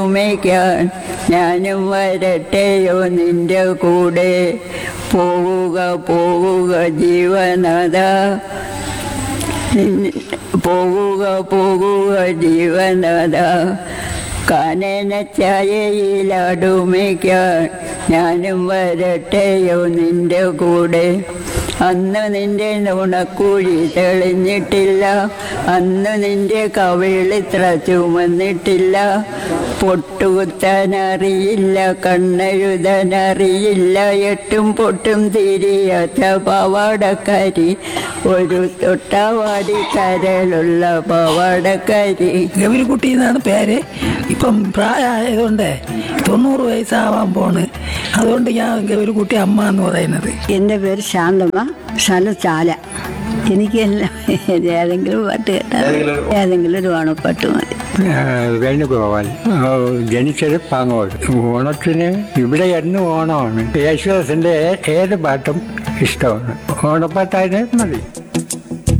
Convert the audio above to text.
ഉമയ്ക്കാൻ ഞാനും വരട്ടെയോ നിന്റെ കൂടെ. പോവുക പോവുക ജീവനാഥ, പോവുക പോവുക ജീവനാഥ. കാനന ഛായയിലടുമയ്ക്കാൻ ഞാനും വരട്ടെയോ നിന്റെ കൂടെ. അന്ന് നിന്റെ നുണക്കുഴി തെളിഞ്ഞിട്ടില്ല, അന്ന് നിന്റെ കവിളിത്ര ചുമന്നിട്ടില്ല. പൊട്ടുകുത്താനറിയില്ല, കണ്ണെഴുതാനറിയില്ല, എട്ടും പൊട്ടും തിരിയാത്ത പാവാടക്കാരി, ഒരു തൊട്ടാവാടി കരളുള്ള പാവാടക്കാരി. ഗൗരിക്കുട്ടി എന്നാണ് പേര്. ഇപ്പം പ്രായമായതുകൊണ്ട് 90 വയസ്സാവാൻ പോണ്. അതുകൊണ്ട് ഞാൻ ഗൗരിക്കുട്ടി അമ്മ എന്ന് പറയുന്നത്. എൻ്റെ പേര് ശാന്തമ്മ, സ്ഥലം ചാല. എനിക്ക് ഏതെങ്കിലും പാട്ട് കേട്ടാൽ ഏതെങ്കിലും ഒരു ഓണപ്പാട്ട് മതി. വേണുഗോപാൽ, ജനിച്ചത് പാങ്ങോട്. ഓണത്തിന് ഇവിടെ എന്നും ഓണമാണ്. യേശുദാസിന്റെ ഏത് പാട്ടും ഇഷ്ടമാണ്. ഓണപ്പാട്ടായാലും മതി.